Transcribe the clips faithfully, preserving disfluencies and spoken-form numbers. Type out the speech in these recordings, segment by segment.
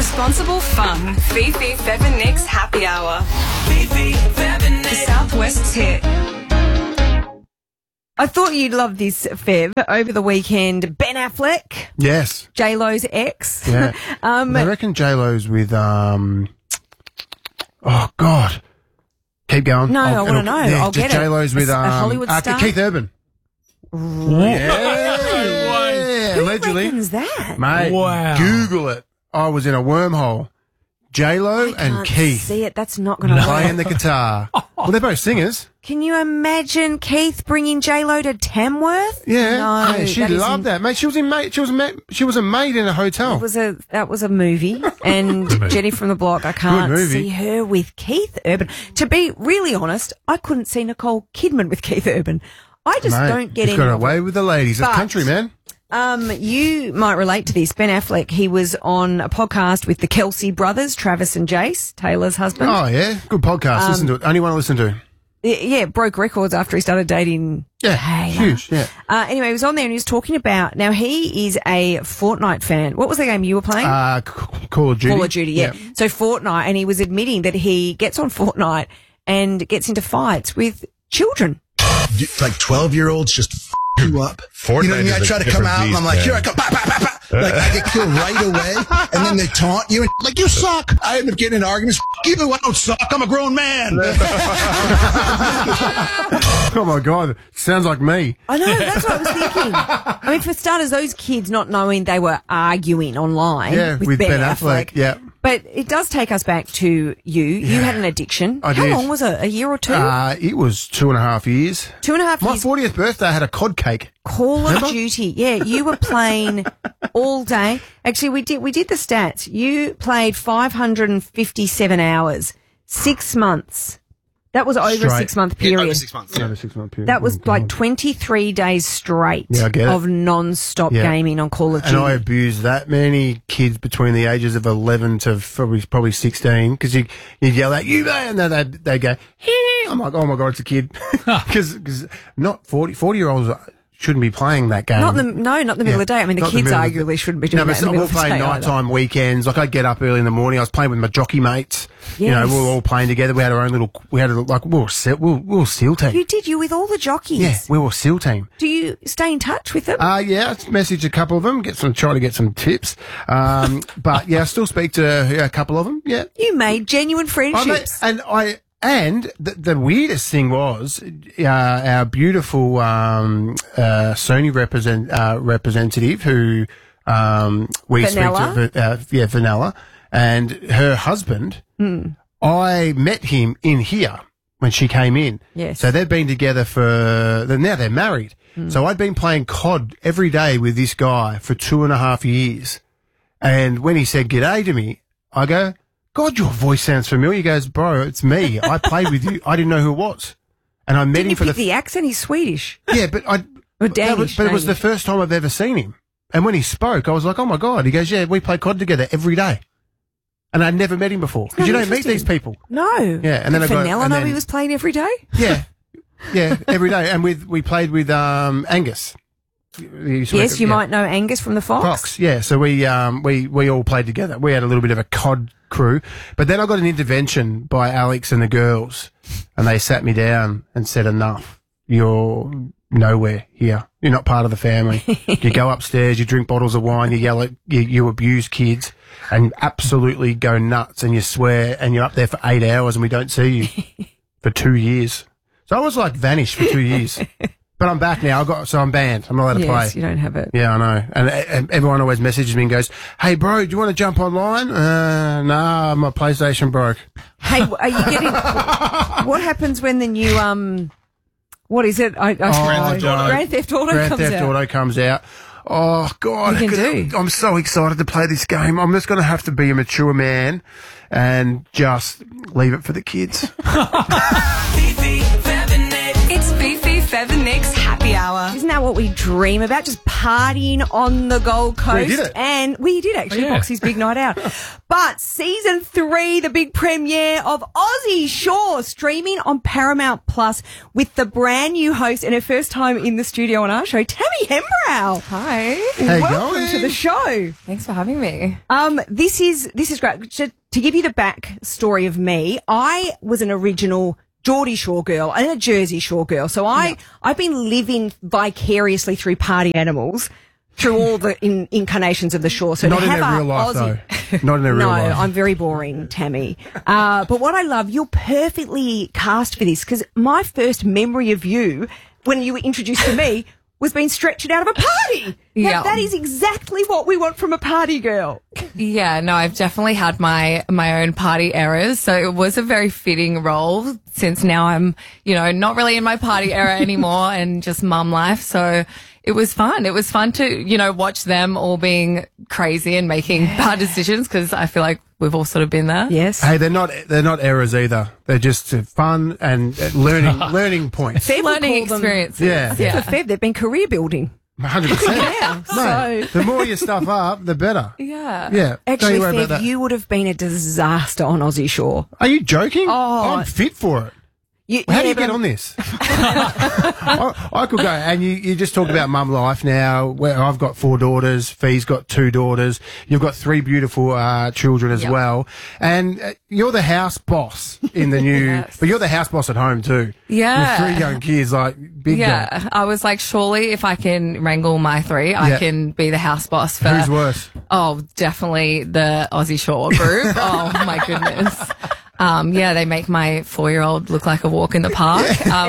Responsible fun. Fifi, Fev and Nick's Happy Hour. Fifi, Fev and Nick. The Southwest's hit. I thought you'd love this, Fev. Over the weekend, Ben Affleck. Yes. J-Lo's ex. Yeah. um, I reckon J-Lo's with, um, oh, God. Keep going. No, I'll, I want to know. Yeah, I'll get J-Lo's it. with, A, um, a Hollywood uh, star. Keith Urban. Yeah. Who Allegedly. reckons that? Mate, Wow. Google it. I was in a wormhole. J-Lo I and can't Keith see it. That's not going to playing work. the guitar. Well, they're both singers. Can you imagine Keith bringing J-Lo to Tamworth? Yeah. No, Hey, she that loved isn't- that, mate. She was in mate. She was a ma- she was a maid in a hotel. That was a that was a movie, and Jenny from the Block. I can't movie. see her with Keith Urban. To be really honest, I couldn't see Nicole Kidman with Keith Urban. I just Mate, don't get he's any got of away it. with the ladies. It's But- country, man. Um, you might relate to this. Ben Affleck, he was on a podcast with the Kelsey brothers, Travis and Jace, Taylor's husband. Oh yeah, good podcast. Um, listen to it. Only one to listen to. Y- Yeah, broke records after he started dating. Yeah, Taylor. huge. Yeah. Uh, anyway, he was on there and he was talking about, now he is a Fortnite fan. What was the game you were playing? Uh, C- Call of Duty. Call of Duty, yeah. So Fortnite, and he was admitting that he gets on Fortnite and gets into fights with children. Like twelve-year-olds just f*** you up. Fortnite you know what I mean? is I a try to come different out and I'm beast, like, man. here I come. Bah, bah, bah, bah. Like, I get killed right away. And then they taunt you and like, you suck. I end up getting in arguments. F- you, I don't suck. I'm a grown man. Oh my God, sounds like me. I know, that's what I was thinking. I mean, for starters, those kids not knowing they were arguing online Yeah, with, with Ben, Ben Affleck. Affleck, yeah. But it does take us back to you. You had an addiction. I How did. long was it? A year or two? Uh, it was two and a half years. two and a half My years. fortieth birthday, I had a cod cake. Call of Duty. Yeah, you were playing all day. Actually, we did we did the stats. You played five hundred fifty-seven hours, six months. That was over a Straight. six month period. Over six months. Over six month period. That was Oh, like God. twenty-three days straight Yeah, I get it. of non-stop Yeah. gaming on Call of And Duty. I abused that many kids between the ages of eleven to probably probably sixteen because you you yell at you man, and they they go. Hee. I'm like, oh my God, it's a kid because not forty forty year olds shouldn't be playing that game. Not the no, not the middle Yeah, of the day. I mean, the not the kids middle of the- arguably shouldn't be doing No, but that in the we'll middle of the play day either. nighttime weekends. Like I'd get up early in the morning. I was playing with my jockey mates. You know, Yes. we were all playing together. We had our own little. We had a, like we were se- we were, we were SEAL team. You did you with all the jockeys. Yeah, we were SEAL team. Do you stay in touch with them? Uh, yeah, I messaged a couple of them, get some, try to get some tips. Um, but yeah, I still speak to yeah, a couple of them. Yeah. you made genuine I friendships. made- and I, and the, the weirdest thing was, uh, our beautiful, um, uh, Sony represent, uh, representative who, um, we Vanilla? speak to, uh, yeah, Vanilla, and her husband, Hmm. I met him in here when she came in. Yes. So they've been together for, now they're married. So I'd been playing C O D every day with this guy for two and a half years. And when he said g'day to me, I go, God, your voice sounds familiar. He goes, bro, it's me. I played with you. I didn't know who it was. And I met Didn't him you for pick the, the accent? He's Swedish. yeah, but I, Or that Danish, was, but it was the Danish. first time I've ever seen him. And when he spoke, I was like, oh my God. He goes, yeah, we play C O D together every day. And I'd never met him before. Because you that don't meet interesting? these people. No. Yeah, and then Did I got- Fenella and know then- he was playing every day? Yeah. Yeah, every day. And with, we played with, um, Angus. He used to Yes, work- you yeah. might know Angus from the Fox. Fox, yeah. So we um we we all played together. We had a little bit of a C O D crew, but then I got an intervention by Alex and the girls, and they sat me down and said, "Enough. You're nowhere here. You're not part of the family. You go upstairs, you drink bottles of wine, you yell at, you, you abuse kids, and absolutely go nuts, and you swear, and you're up there for eight hours, and we don't see you for two years. So I was like vanished for two years." But I'm back now. I got so I'm banned. I'm not allowed to Yes, play. you don't have it. Yeah, I know. And, and everyone always messages me and goes, "Hey, bro, do you want to jump online?" Uh, nah, my PlayStation broke. Hey, are you getting? What happens when the new um? What is it? I, I, Grand Theft Auto. Grand Theft Auto Grand comes Theft out. Auto comes out. Oh God, You can I could- do. I'm so excited to play this game. I'm just going to have to be a mature man and just leave it for the kids. Fifi, Fev and Nick. It's Fifi, Fev and Nick's Happy Hour. Isn't that what we dream about? Just partying on the Gold Coast. We did it. And we did actually, Oh, yeah. Boxy's big night out. But season three, the big premiere of Aussie Shore, streaming on Paramount Plus with the brand new host and her first time in the studio on our show, Tammy Hembrow. Hi. How you Welcome going? to the show. Thanks for having me. Um, this is this is great. To, to give you the back story of me, I was an original Geordie Shore girl and a Jersey Shore girl. So I I've been living vicariously through party animals through all the in, incarnations of the shore. So Not to in have their a real life, Aussie, though. Not in their real no, life. I'm very boring, Tammy. Uh, but what I love, you're perfectly cast for this because my first memory of you when you were introduced to me was being stretched out of a party. Now, Yeah. that is exactly what we want from a party girl. Yeah, no, I've definitely had my my own party eras, so it was a very fitting role since now I'm, you know, not really in my party era anymore and just mum life. So it was fun. It was fun to, you know, watch them all being crazy and making bad decisions because I feel like we've all sort of been there. Yes. Hey, they're not they're not errors either. They're just uh, fun and uh, learning learning points. Fev would Learning call them- experiences. Yeah. For Yeah. Fev, they've been career building. one hundred percent. Yeah. Mate, So, the more you stuff up, the better. Yeah. Yeah. Don't actually, you worry about Fev, that. you would have been a disaster on Aussie Shore. Are you joking? Oh. I'm fit for it. You, How yeah, do you but get I'm- on this? I, I could go, and you, you just talked about mum life now. Where I've got four daughters, Fee's got two daughters. You've got three beautiful uh, children as Yep. well, and uh, you're the house boss in the new. Yes. But you're the house boss at home too. Yeah. with three young kids, like big. Yeah, guy. I was like, surely if I can wrangle my three, Yeah. I can be the house boss for. Who's worse? Oh, definitely the Aussie Shore group. Oh my goodness. Um, yeah, they make my four-year-old look like a walk in the park.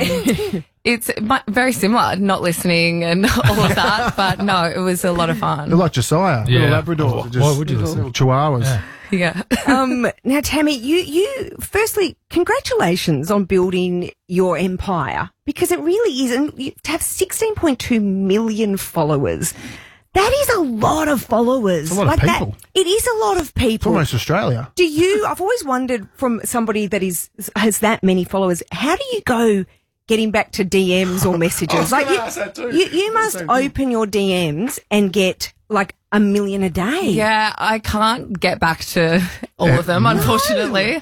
Um, it's mu- very similar, not listening and all of that, but no, it was a lot of They're fun. like Josiah, Yeah. little Labradors. Why- just why would you listen? little Chihuahuas. Yeah. Yeah. um, now, Tammy, you, you, firstly, congratulations on building your empire because it really is, and you, to have sixteen point two million followers, that is a lot of followers. It's a lot of Like that- people. it is a lot of It's people. almost Australia. Do you, I've always wondered from somebody that is, has that many followers, how do you go getting back to D Ms or messages? was like gonna you, ask that too. you, you must Same thing. open your D Ms and get like a million a day. Yeah, I can't get back to all of them, unfortunately.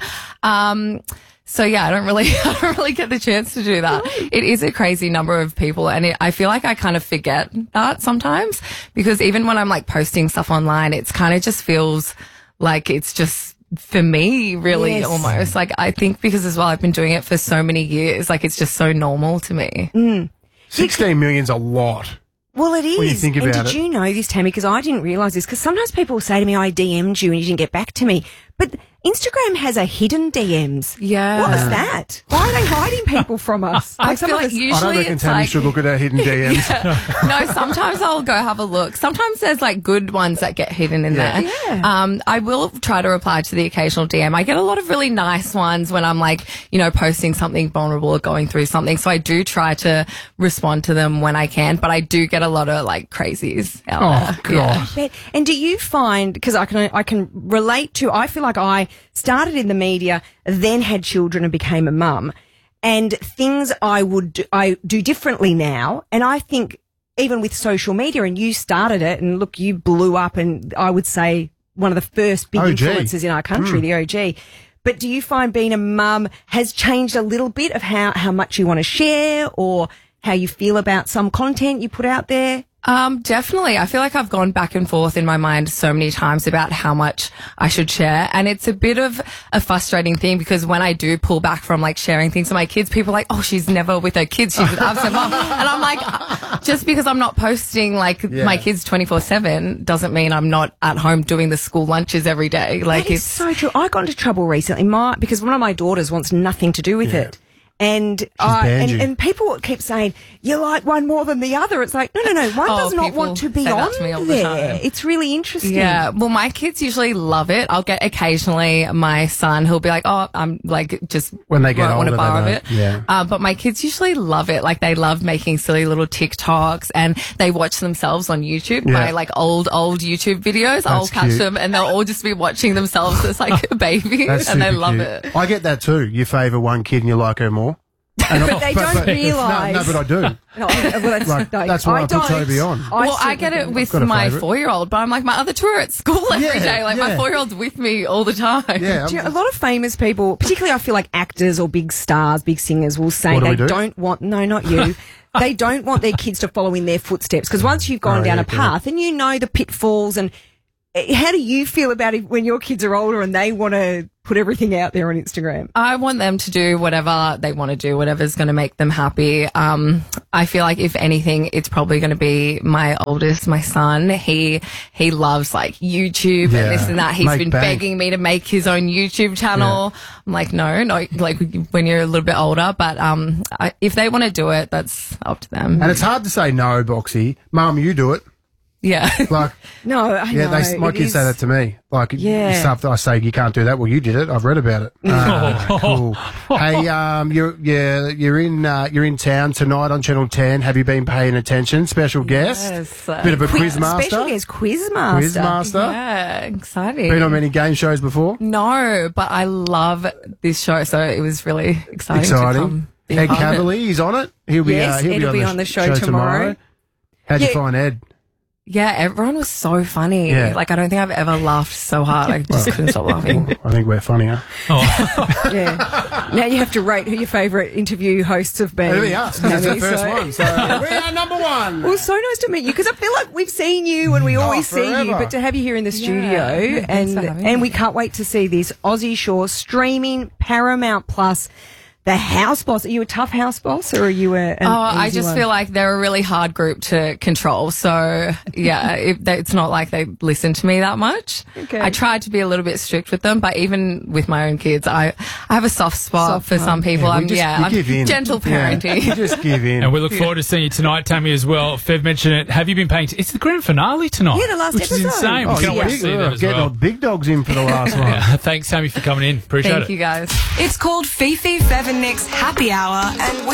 Um, so yeah, I don't really, I don't really get the chance to do that. It is a crazy number of people, and it, I feel like I kind of forget that sometimes because even when I'm like posting stuff online, it's kind of just feels like it's just for me, really, Yes. almost. Like I think because as well, I've been doing it for so many years, like it's just so normal to me. Sixteen million's a lot. Well, it is. When you think and about did it. you know this, Tammy? Because I didn't realise this. Because sometimes people say to me, I D M'd you and you didn't get back to me. But Instagram has a hidden D Ms. Yeah. What was that? Why are they hiding people from us? I some feel of like us- usually I don't reckon it's Tammy like, should look at our hidden D Ms. No, sometimes I'll go have a look. Sometimes there's like good ones that get hidden in Yeah. there. Yeah. Um, I will try to reply to the occasional D M. I get a lot of really nice ones when I'm like, you know, posting something vulnerable or going through something. So I do try to respond to them when I can, but I do get a lot of like crazies out Oh there. Yeah. God. Bet. And do you find, because I can, I can relate to, I feel like I started in the media, then had children and became a mum, and things I would, do, I do differently now. And I think even with social media, and you started it, and look, you blew up, and I would say one of the first big O G. influences in our country, the O G. But do you find being a mum has changed a little bit of how, how much you want to share or how you feel about some content you put out there? Um, definitely. I feel like I've gone back and forth in my mind so many times about how much I should share. And it's a bit of a frustrating thing because when I do pull back from like sharing things to my kids, people are like, oh, she's never with her kids. She's an absent mom. And I'm like, uh, just because I'm not posting like Yeah. my kids twenty-four seven doesn't mean I'm not at home doing the school lunches every day. Like That is it's so true. I got into trouble recently, my because one of my daughters wants nothing to do with Yeah. it. And, I banned and you. and people keep saying, you like one more than the other. It's like, no, no, no. One Oh, does not people want to be say that on to me all the there. time. It's really interesting. Yeah, well, my kids usually love it. I'll get occasionally my son who'll be like, "Oh, I'm like just When they get won't want older, a bar of they it." don't. Yeah. Uh, but my kids usually love it. Like they love making silly little TikToks, and they watch themselves on YouTube. Yeah. My like old old YouTube videos. I'll That's catch cute. them, and they'll all just be watching themselves as like a baby, That's and they super love cute. it. I get that too. You favour one kid and you like her more. And But they don't realise- No, no, but I do. No, well, that's, Like, no, that's why I, put don't. Toby on. well, I certainly get it don't. with got a my favourite. four-year-old, but I'm like, my other two are at school every Yeah, day. Like, my yeah. four-year-old's with me all the time. Yeah. Do you know, a lot of famous people, particularly I feel like actors or big stars, big singers, will say What do they we do? don't want, no, not you, they don't want their kids to follow in their footsteps. Because once you've gone Oh, down yeah, a path and you know the pitfalls, and eh, how do you feel about it when your kids are older and they want to put everything out there on Instagram? I want them to do whatever they want to do, whatever's going to make them happy. Um, I feel like if anything, it's probably going to be my oldest, my son. He he loves like YouTube Yeah. and this and that. He's Make been bank. begging me to make his own YouTube channel. I'm like, no, no, like when you're a little bit older. But um, I, if they want to do it, that's up to them. And it's hard to say no, Boxy. Mum, you do it. Yeah. Like, No, I yeah, know. they, my it kids is- say that to me. Like, Yeah. stuff that I say, you can't do that. Well, you did it. I've read about it. Ah, cool. Hey, um, you're, you're, you're in, uh, you're in town tonight on Channel ten. Have you been paying attention? Special guest. Yes, uh, Bit of a Quiz, quiz master. Special guest quiz master. Quiz master. Yeah, exciting. Been on many game shows before. No, but I love this show, so it was really exciting. To Exciting. come be Ed part of it. Cavalier, he's on it. He'll be, Yes, uh, he'll Ed be, will on, be the on the sh- show tomorrow. How'd you Yeah. find Ed? Yeah, everyone was so funny. Yeah. Like, I don't think I've ever laughed so hard. I just couldn't stop laughing. I think we're funnier. Yeah. Now you have to rate who your favourite interview hosts have been. It'll be us, 'cause it's the Maybe, first so- one. So we are number one. Well, so nice to meet you because I feel like we've seen you and we always see you, forever. but to have you here in the studio Yeah, thanks and for having and me. we can't wait to see this Aussie Shore streaming Paramount Plus. The house boss. Are you a tough house boss or are you a? An Oh, I easy just one? feel like they're a really hard group to control. So, yeah, it, they- it's not like they listen to me that much. Okay. I tried to be a little bit strict with them, but even with my own kids, I, I have a soft spot Soft for one. some people. Yeah, we I'm, just- yeah, we I'm give in. gentle Yeah, parenting. you just give in. And we look forward to seeing you tonight, Tammy, as well. Fev mentioned it. Have you been paying? T- it's the grand finale tonight. Yeah, the last which episode. is insane. Oh, we can't yeah. wait to see that as Getting well. all big dogs in for the last one. Yeah, thanks, Tammy, for coming in. Appreciate Thank it. you guys. It's called Fifi, Fev and Nick's Happy Hour, and